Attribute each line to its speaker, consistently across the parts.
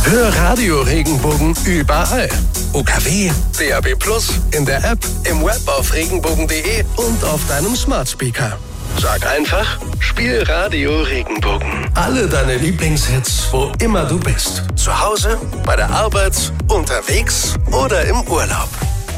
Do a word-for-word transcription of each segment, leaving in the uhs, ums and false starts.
Speaker 1: Hör Radio Regenbogen überall. U K W, D A B plus, in der App, im Web auf regenbogen punkt de und auf deinem Smart Speaker. Sag einfach, spiel Radio Regenbogen. Alle deine Lieblingshits, wo immer du bist. Zu Hause, bei der Arbeit, unterwegs oder im Urlaub.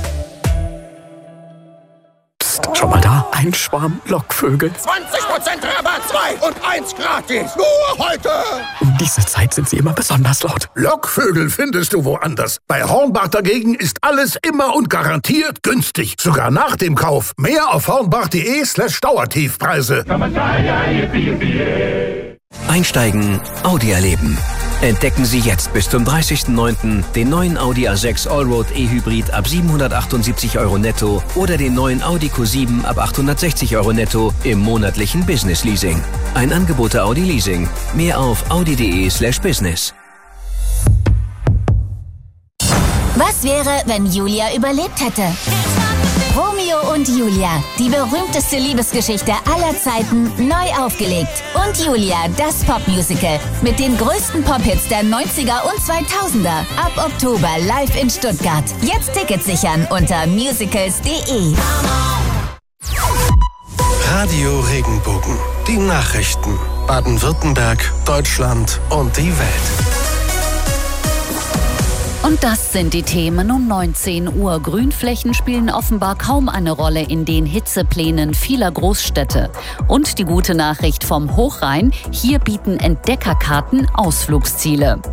Speaker 2: Psst, schon mal da? Ein Schwarm Lockvögel.
Speaker 3: zwanzig Prozent Rabatt, zwei und eins gratis. Nur heute.
Speaker 2: Um diese Zeit sind sie immer besonders laut.
Speaker 4: Lockvögel findest du woanders. Bei Hornbach dagegen ist alles immer und garantiert günstig. Sogar nach dem Kauf. Mehr auf hornbach punkt de slash Dauertiefpreise.
Speaker 5: Einsteigen, Audi erleben. Entdecken Sie jetzt bis zum dreißigsten neunten den neuen Audi A sechs Allroad E-Hybrid ab siebenhundertachtundsiebzig Euro netto oder den neuen Audi Q sieben ab achthundertsechzig Euro netto im monatlichen Business Leasing. Ein Angebot der Audi Leasing. Mehr auf audi punkt de slash business.
Speaker 6: Was wäre, wenn Julia überlebt hätte? Romeo und Julia, die berühmteste Liebesgeschichte aller Zeiten, neu aufgelegt. Und Julia, das Popmusical mit den größten Pop-Hits der neunziger und zweitausender. Ab Oktober live in Stuttgart. Jetzt Tickets sichern unter musicals punkt de.
Speaker 1: Radio Regenbogen. Die Nachrichten. Baden-Württemberg, Deutschland und die Welt.
Speaker 7: Und das sind die Themen um neunzehn Uhr. Grünflächen spielen offenbar kaum eine Rolle in den Hitzeplänen vieler Großstädte. Und die gute Nachricht vom Hochrhein: Hier bieten Entdeckerkarten Ausflugsziele.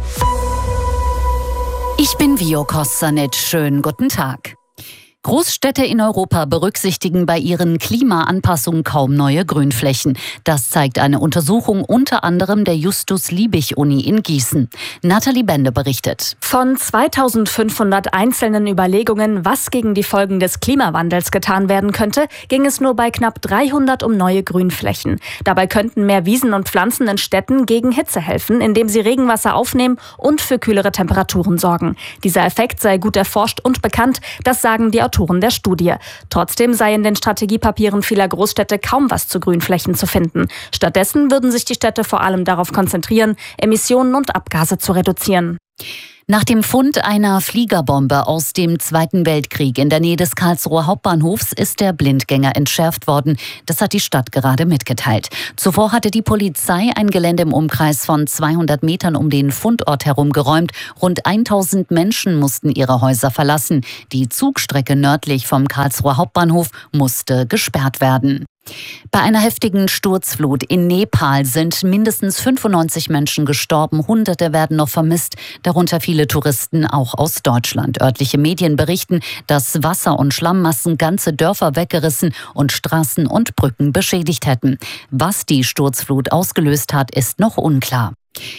Speaker 7: Ich bin Vio Kostanic. Schönen guten Tag. Großstädte in Europa berücksichtigen bei ihren Klimaanpassungen kaum neue Grünflächen. Das zeigt eine Untersuchung unter anderem der Justus-Liebig-Uni in Gießen. Nathalie Bende berichtet.
Speaker 8: Von zweitausendfünfhundert einzelnen Überlegungen, was gegen die Folgen des Klimawandels getan werden könnte, ging es nur bei knapp dreihundert um neue Grünflächen. Dabei könnten mehr Wiesen und Pflanzen in Städten gegen Hitze helfen, indem sie Regenwasser aufnehmen und für kühlere Temperaturen sorgen. Dieser Effekt sei gut erforscht und bekannt, das sagen die Autoren der Studie. Trotzdem sei in den Strategiepapieren vieler Großstädte kaum was zu Grünflächen zu finden. Stattdessen würden sich die Städte vor allem darauf konzentrieren, Emissionen und Abgase zu reduzieren.
Speaker 7: Nach dem Fund einer Fliegerbombe aus dem Zweiten Weltkrieg in der Nähe des Karlsruher Hauptbahnhofs ist der Blindgänger entschärft worden. Das hat die Stadt gerade mitgeteilt. Zuvor hatte die Polizei ein Gelände im Umkreis von zweihundert Metern um den Fundort herum geräumt. Rund tausend Menschen mussten ihre Häuser verlassen. Die Zugstrecke nördlich vom Karlsruher Hauptbahnhof musste gesperrt werden. Bei einer heftigen Sturzflut in Nepal sind mindestens fünfundneunzig Menschen gestorben. Hunderte werden noch vermisst, darunter viele Touristen, auch aus Deutschland. Örtliche Medien berichten, dass Wasser- und Schlammmassen ganze Dörfer weggerissen und Straßen und Brücken beschädigt hätten. Was die Sturzflut ausgelöst hat, ist noch unklar.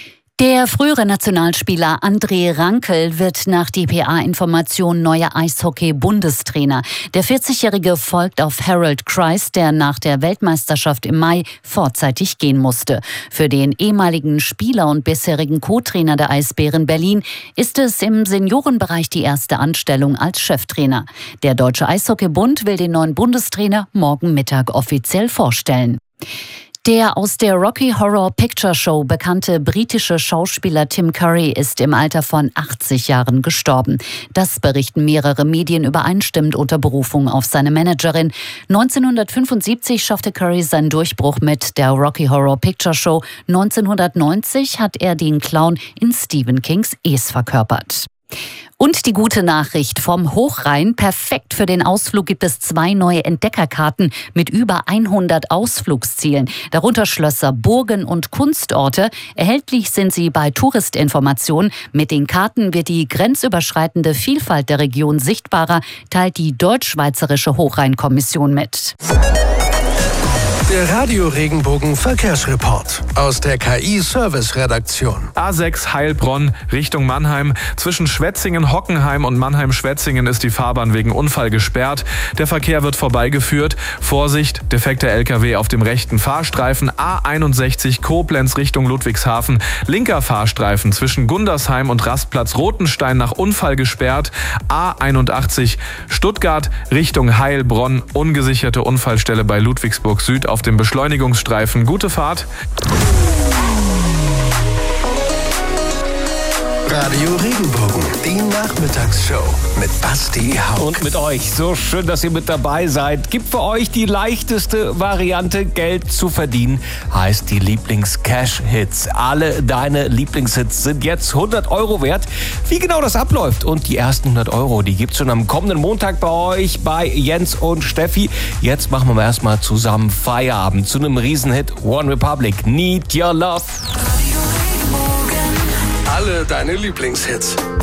Speaker 7: Der frühere Nationalspieler André Rankel wird nach D P A-Informationen neuer Eishockey-Bundestrainer. Der vierzigjährige folgt auf Harold Kreis, der nach der Weltmeisterschaft im Mai vorzeitig gehen musste. Für den ehemaligen Spieler und bisherigen Co-Trainer der Eisbären Berlin ist es im Seniorenbereich die erste Anstellung als Cheftrainer. Der Deutsche Eishockeybund will den neuen Bundestrainer morgen Mittag offiziell vorstellen. Der aus der Rocky Horror Picture Show bekannte britische Schauspieler Tim Curry ist im Alter von achtzig Jahren gestorben. Das berichten mehrere Medien übereinstimmend unter Berufung auf seine Managerin. neunzehnhundertfünfundsiebzig schaffte Curry seinen Durchbruch mit der Rocky Horror Picture Show. neunzehnhundertneunzig hat er den Clown in Stephen Kings Es verkörpert. Und die gute Nachricht vom Hochrhein: Perfekt für den Ausflug gibt es zwei neue Entdeckerkarten mit über hundert Ausflugszielen, darunter Schlösser, Burgen und Kunstorte. Erhältlich sind sie bei Touristinformationen. Mit den Karten wird die grenzüberschreitende Vielfalt der Region sichtbarer, teilt die Deutsch-Schweizerische Hochrhein-Kommission mit.
Speaker 1: Der Radio Regenbogen Verkehrsreport aus der K I-Service-Redaktion.
Speaker 9: A sechs Heilbronn Richtung Mannheim. Zwischen Schwetzingen-Hockenheim und Mannheim-Schwetzingen ist die Fahrbahn wegen Unfall gesperrt. Der Verkehr wird vorbeigeführt. Vorsicht, defekter L K W auf dem rechten Fahrstreifen. A einundsechzig Koblenz Richtung Ludwigshafen. Linker Fahrstreifen zwischen Gundersheim und Rastplatz Rotenstein nach Unfall gesperrt. A einundachtzig Stuttgart Richtung Heilbronn. Ungesicherte Unfallstelle bei Ludwigsburg Süd auf dem Beschleunigungsstreifen. Gute Fahrt.
Speaker 1: Radio Regenbogen, die Nachmittagsshow mit Basti Hauck.
Speaker 10: Und mit euch. So schön, dass ihr mit dabei seid. Gibt für euch die leichteste Variante, Geld zu verdienen. Heißt die Lieblings-Cash-Hits. Alle deine Lieblingshits sind jetzt hundert Euro wert. Wie genau das abläuft und die ersten hundert Euro, die gibt's schon am kommenden Montag bei euch, bei Jens und Steffi. Jetzt machen wir erstmal zusammen Feierabend zu einem Riesenhit. One Republic, Need Your Love.
Speaker 1: Alle deine Lieblingshits.